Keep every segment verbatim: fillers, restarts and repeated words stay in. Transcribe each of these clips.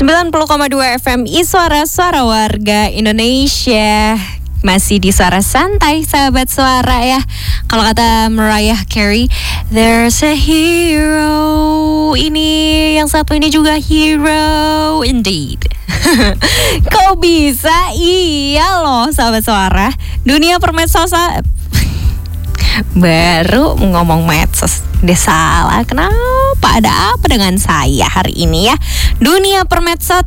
sembilan puluh koma dua F M Iswara, suara warga Indonesia. Masih di Suara Santai, sahabat suara ya. Kalau kata Mariah Carey, there's a hero. Ini yang satu ini juga hero indeed. Kok bisa? Iya loh sahabat suara. Dunia permedsosan. Baru ngomong medsos, dia salah. Kenapa? Ada apa dengan saya hari ini ya? Dunia permedsos.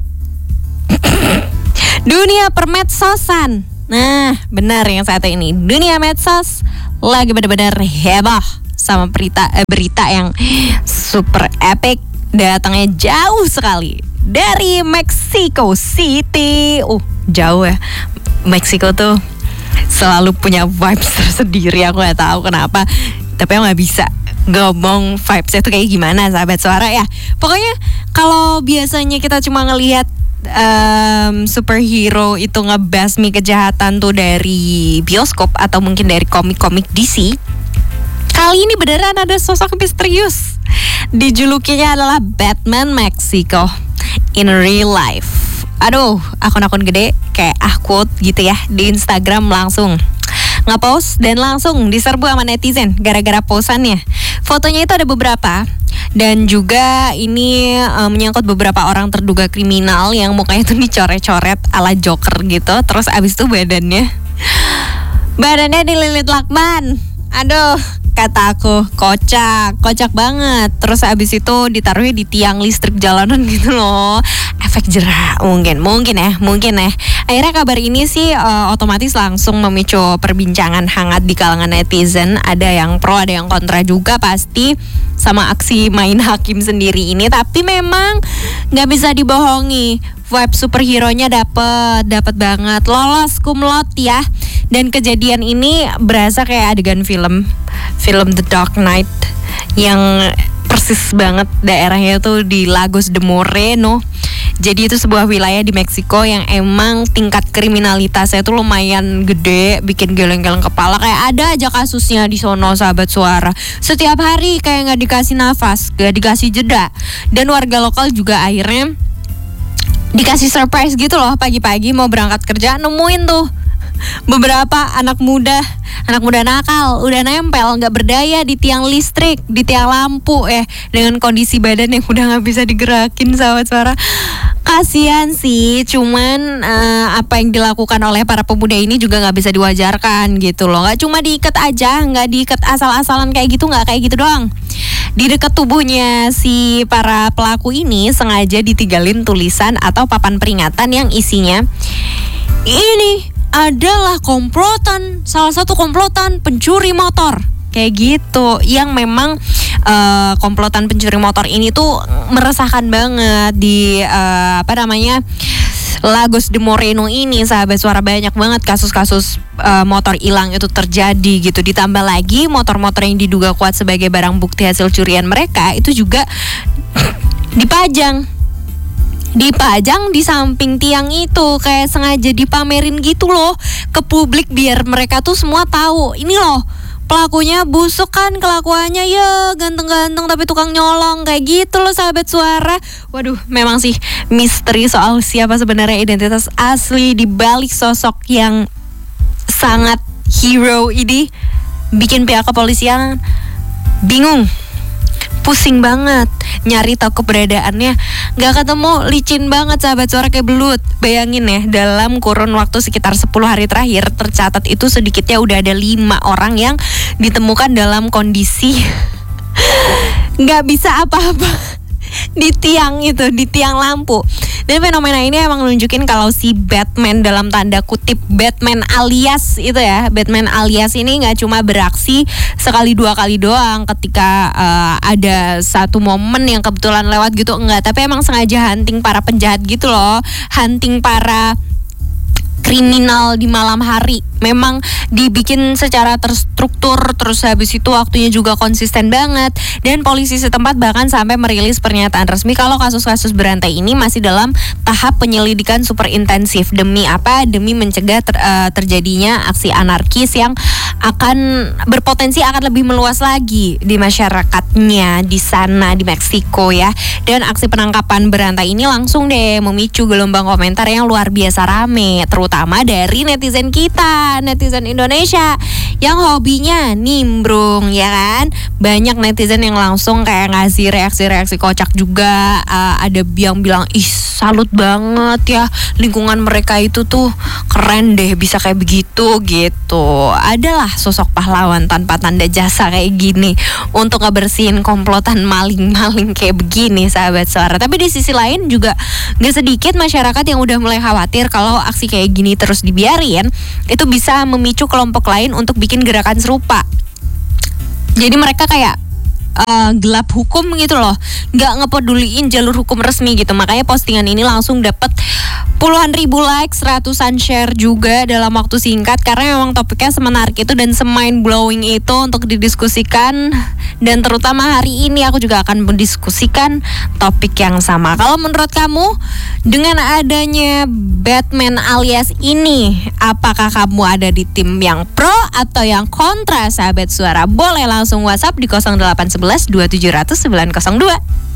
Dunia permedsosan. Nah, benar yang satu ini. Dunia medsos lagi benar-benar heboh sama berita eh, berita yang super epic, datangnya jauh sekali dari Mexico City. Uh, jauh ya. Meksiko tuh selalu punya vibes tersendiri. Aku nggak tahu kenapa, tapi aku nggak bisa ngomong vibesnya tuh kayak gimana, sahabat suara ya. Pokoknya kalau biasanya kita cuma ngelihat Um, superhero itu ngebasmi kejahatan tuh dari bioskop atau mungkin dari komik-komik D C, kali ini beneran ada sosok misterius. Dijulukinya adalah Batman Mexico in real life. Aduh, akun-akun gede kayak Ahquote gitu ya di Instagram langsung nge-post dan langsung diserbu sama netizen gara-gara posannya. Fotonya itu ada beberapa. Dan juga ini um, menyangkut beberapa orang terduga kriminal yang mukanya tuh dicoret-coret ala Joker gitu. Terus abis itu badannya Badannya dililit lakban. Aduh, kata aku kocak, kocak banget. Terus abis itu ditaruhnya di tiang listrik jalanan gitu loh. Efek jerah mungkin, mungkin ya, mungkin ya. Akhirnya kabar ini sih uh, otomatis langsung memicu perbincangan hangat di kalangan netizen. Ada yang pro, ada yang kontra juga pasti sama aksi main hakim sendiri ini. Tapi memang nggak bisa dibohongi, vibe superhero-nya dapet, dapet banget. Lolos kumlot ya. Dan kejadian ini berasa kayak adegan film, film The Dark Knight yang persis banget daerahnya tuh di Lagos de Moreno. Jadi itu sebuah wilayah di Meksiko yang emang tingkat kriminalitasnya tuh lumayan gede, bikin geleng-geleng kepala. Kayak ada aja kasusnya di sono, sahabat suara. Setiap hari kayak nggak dikasih nafas, nggak dikasih jeda. Dan warga lokal juga akhirnya dikasih surprise gitu loh, pagi-pagi mau berangkat kerja nemuin tuh beberapa anak muda, anak muda nakal udah nempel nggak berdaya di tiang listrik, di tiang lampu eh dengan kondisi badan yang udah nggak bisa digerakin, sahabat suara. Kasian sih, cuman uh, apa yang dilakukan oleh para pemuda ini juga nggak bisa diwajarkan gitu loh. Nggak cuma diikat aja, nggak diikat asal-asalan kayak gitu, nggak kayak gitu doang. Di dekat tubuhnya si para pelaku ini sengaja ditinggalin tulisan atau papan peringatan yang isinya ini adalah komplotan, salah satu komplotan pencuri motor. Kayak gitu, yang memang uh, komplotan pencuri motor ini tuh meresahkan banget di uh, apa namanya Lagos de Moreno ini, sahabat suara. Banyak banget kasus-kasus uh, motor hilang itu terjadi gitu. Ditambah lagi motor-motor yang diduga kuat sebagai barang bukti hasil curian mereka itu juga dipajang dipajang di samping tiang itu, kayak sengaja dipamerin gitu loh ke publik biar mereka tuh semua tahu ini loh pelakunya busuk kan kelakuannya, ya ganteng-ganteng tapi tukang nyolong, kayak gitu loh sahabat suara. Waduh, memang sih misteri soal siapa sebenarnya identitas asli di balik sosok yang sangat hero ini bikin pihak kepolisian bingung, pusing banget nyari tahu keberadaannya, nggak ketemu, licin banget sahabat suara, kayak belut. Bayangin ya, dalam kurun waktu sekitar sepuluh hari terakhir tercatat itu sedikitnya udah ada lima orang yang ditemukan dalam kondisi nggak bisa apa-apa di tiang itu, di tiang lampu. Dan fenomena ini emang nunjukin kalau si Batman, dalam tanda kutip Batman alias itu ya, Batman alias ini gak cuma beraksi sekali dua kali doang ketika uh, ada satu momen yang kebetulan lewat gitu, enggak. Tapi emang sengaja hunting para penjahat gitu loh, hunting para kriminal di malam hari. Memang dibikin secara terstruktur, terus habis itu waktunya juga konsisten banget. Dan polisi setempat bahkan sampai merilis pernyataan resmi kalau kasus-kasus berantai ini masih dalam tahap penyelidikan super intensif. Demi apa? Demi mencegah ter, uh, terjadinya aksi anarkis yang akan berpotensi akan lebih meluas lagi di masyarakatnya di sana di Meksiko ya. Dan aksi penangkapan berantai ini langsung deh memicu gelombang komentar yang luar biasa rame, terutama dari netizen kita, netizen Indonesia yang hobinya nimbrung ya kan. Banyak netizen yang langsung kayak ngasih reaksi-reaksi kocak juga. Uh, ada yang bilang ih salut banget ya, lingkungan mereka itu tuh keren deh bisa kayak begitu gitu. Adalah sosok pahlawan tanpa tanda jasa kayak gini untuk ngebersihin komplotan maling-maling kayak begini sahabat suara. Tapi di sisi lain juga gak sedikit masyarakat yang udah mulai khawatir kalau aksi kayak gini terus dibiarin itu bisa memicu kelompok lain untuk bikin gerakan serupa. Jadi mereka kayak uh, gelap hukum gitu loh, nggak ngepeduliin jalur hukum resmi gitu. Makanya postingan ini langsung dapat puluhan ribu likes, ratusan share juga dalam waktu singkat, karena memang topiknya semenarik itu dan semind blowing itu untuk didiskusikan. Dan terutama hari ini aku juga akan mendiskusikan topik yang sama. Kalau menurut kamu dengan adanya Batman alias ini, apakah kamu ada di tim yang pro atau yang kontra sahabat suara? Boleh langsung WhatsApp di nol delapan satu satu dua tujuh nol nol sembilan nol dua.